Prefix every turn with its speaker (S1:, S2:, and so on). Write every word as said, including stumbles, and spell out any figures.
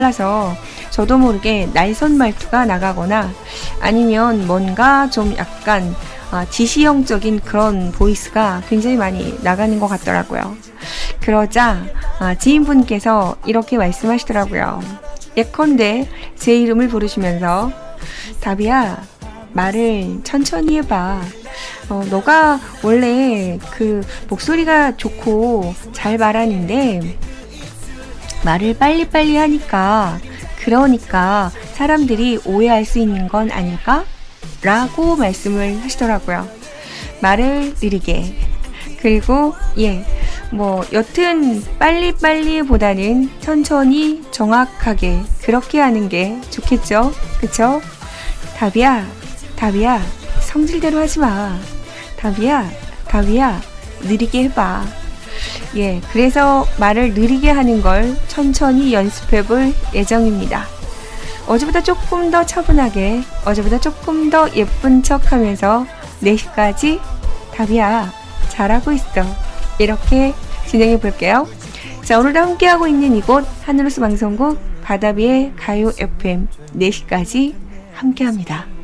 S1: 빨라서 저도 모르게 날선 말투가 나가거나 아니면 뭔가 좀 약간 아, 지시형적인 그런 보이스가 굉장히 많이 나가는 것 같더라고요. 그러자 아, 지인분께서 이렇게 말씀하시더라고요. 예컨대 제 이름을 부르시면서 다비야, 말을 천천히 해봐. 어, 너가 원래 그 목소리가 좋고 잘 말하는데 말을 빨리빨리 하니까 그러니까 사람들이 오해할 수 있는 건 아닐까? 라고 말씀을 하시더라고요. 말을 느리게. 그리고 예, 뭐 여튼 빨리빨리 보다는 천천히 정확하게 그렇게 하는 게 좋겠죠? 그쵸? 다비야, 다비야, 성질대로 하지마. 다비야, 다비야, 느리게 해봐. 예, 그래서 말을 느리게 하는 걸 천천히 연습해 볼 예정입니다. 어제보다 조금 더 차분하게, 어제보다 조금 더 예쁜 척 하면서 네 시까지 다비야, 잘하고 있어. 이렇게 진행해 볼게요. 자, 오늘도 함께하고 있는 이곳 하늘로스 방송국 바다비의 가요 에프엠 네 시까지 함께합니다.